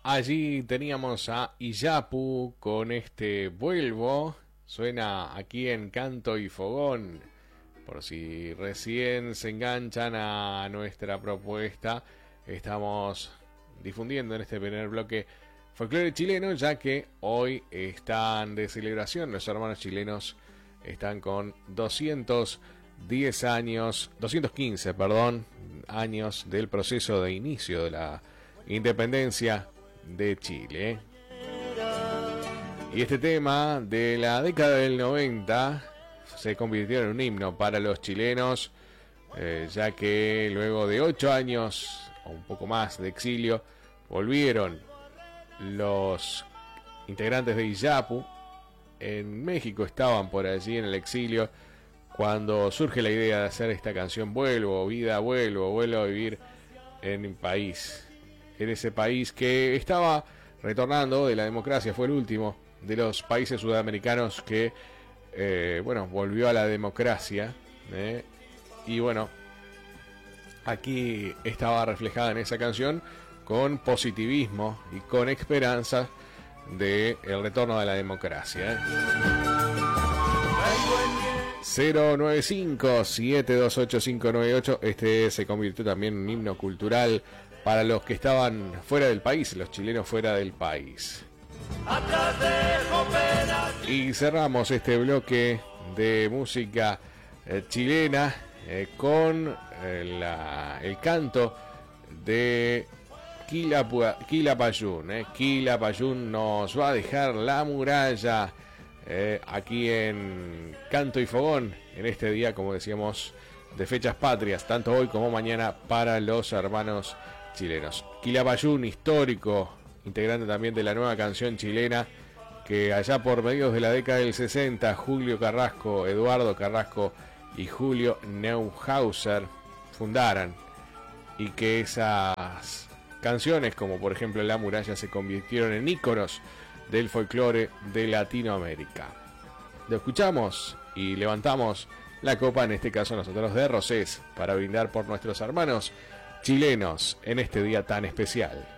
Allí teníamos a Iyapu con este Vuelvo. Suena aquí en Canto y Fogón. Por si recién se enganchan a nuestra propuesta, estamos difundiendo en este primer bloque folclore chileno, ya que hoy están de celebración. Los hermanos chilenos están con 210 años, 215, perdón, años del proceso de inicio de la independencia de Chile. Y este tema de la década del 90 se convirtió en un himno para los chilenos, ya que luego de 8 años o un poco más de exilio, volvieron los integrantes de Iyapu. En México estaban por allí en el exilio cuando surge la idea de hacer esta canción Vuelvo, vida, vuelvo a vivir en mi país. En ese país que estaba retornando de la democracia, fue el último de los países sudamericanos que volvió a la democracia, y bueno, aquí estaba reflejada en esa canción con positivismo y con esperanza de el retorno de la democracia. 095-728-598. Este se convirtió también en un himno cultural para los que estaban fuera del país, los chilenos fuera del país. Y cerramos este bloque de música chilena con el canto de Quilapayún. Quilapayún nos va a dejar la muralla aquí en Canto y Fogón, en este día, como decíamos, de fechas patrias, tanto hoy como mañana, para los hermanos chilenos. Quilapayún, histórico, integrante también de la nueva canción chilena, que allá por medios de la década del 60, Julio Carrasco, Eduardo Carrasco y Julio Neuhauser fundaran, y que esas canciones, como por ejemplo La Muralla, se convirtieron en íconos del folclore de Latinoamérica. Lo escuchamos y levantamos la copa, en este caso nosotros de Rosés, para brindar por nuestros hermanos chilenos en este día tan especial.